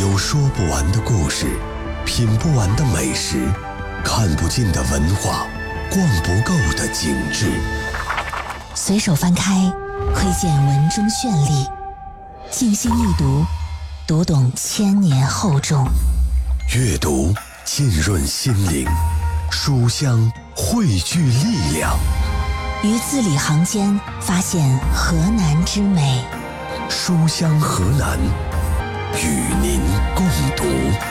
有说不完的故事，品不完的美食，看不尽的文化，逛不够的景致。 随手翻开，窥见文中绚丽；静心一读，读懂千年厚重。 阅读浸润心灵，书香汇聚力量。 于字里行间发现河南之美。 书香河南，与您共读。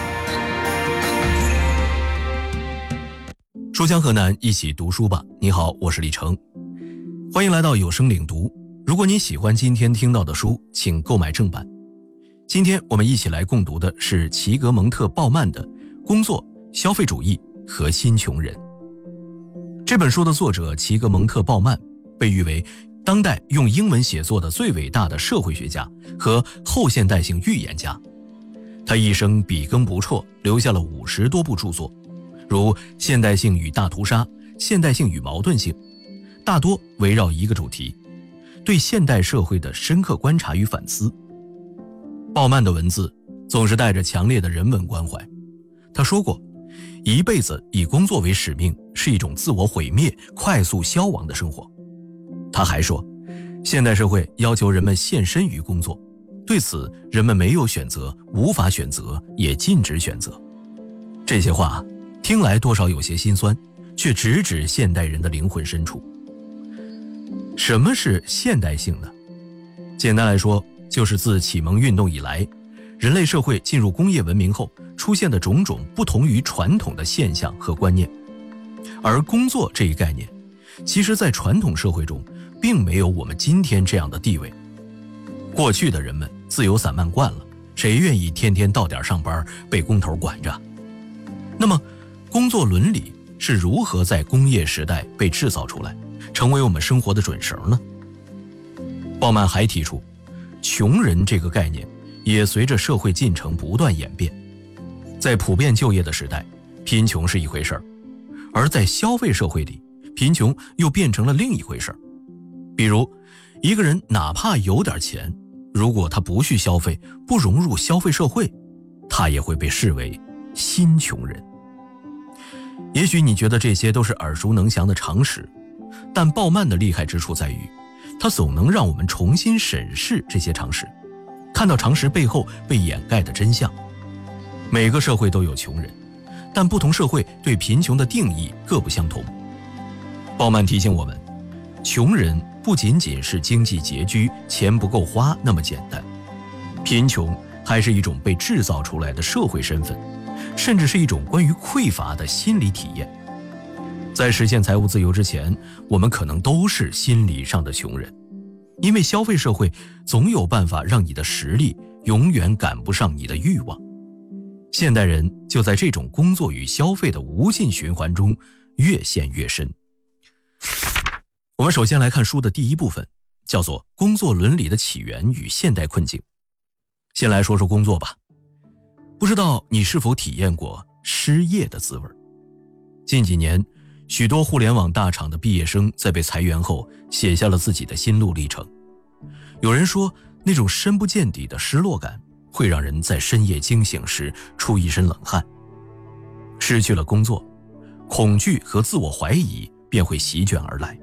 书香河南，一起读书吧。你好，我是李成，欢迎来到有声领读。如果你喜欢今天听到的书，请购买正版。今天我们一起来共读的是齐格蒙特·鲍曼的《工作、消费主义和新穷人》。这本书的作者齐格蒙特·鲍曼被誉为当代用英文写作的最伟大的社会学家和后现代性预言家。他一生笔耕不辍，留下了50多部著作，如《现代性与大屠杀》《现代性与矛盾性》，大多围绕一个主题：对现代社会的深刻观察与反思。鲍曼的文字总是带着强烈的人文关怀。他说过，一辈子以工作为使命是一种自我毁灭、快速消亡的生活。他还说，现代社会要求人们献身于工作，对此人们没有选择，无法选择，也禁止选择。这些话听来多少有些心酸，却直指现代人的灵魂深处。什么是现代性呢？简单来说，就是自启蒙运动以来，人类社会进入工业文明后出现的种种不同于传统的现象和观念。而工作这一概念，其实在传统社会中并没有我们今天这样的地位。过去的人们自由散漫惯了，谁愿意天天到点上班，被工头管着？那么工作伦理是如何在工业时代被制造出来，成为我们生活的准绳呢？鲍曼还提出，穷人这个概念也随着社会进程不断演变。在普遍就业的时代，贫穷是一回事儿，而在消费社会里，贫穷又变成了另一回事儿。比如，一个人哪怕有点钱，如果他不去消费，不融入消费社会，他也会被视为新穷人。也许你觉得这些都是耳熟能详的常识，但鲍曼的厉害之处在于，他总能让我们重新审视这些常识，看到常识背后被掩盖的真相。每个社会都有穷人，但不同社会对贫穷的定义各不相同。鲍曼提醒我们，穷人不仅仅是经济拮据、钱不够花那么简单，贫穷还是一种被制造出来的社会身份，甚至是一种关于匮乏的心理体验。在实现财务自由之前，我们可能都是心理上的穷人，因为消费社会总有办法让你的实力永远赶不上你的欲望。现代人就在这种工作与消费的无尽循环中越陷越深。我们首先来看书的第一部分，叫做《工作伦理的起源与现代困境》。先来说说工作吧。不知道你是否体验过失业的滋味？近几年，许多互联网大厂的毕业生在被裁员后，写下了自己的心路历程。有人说，那种深不见底的失落感，会让人在深夜惊醒时出一身冷汗。失去了工作，恐惧和自我怀疑便会席卷而来。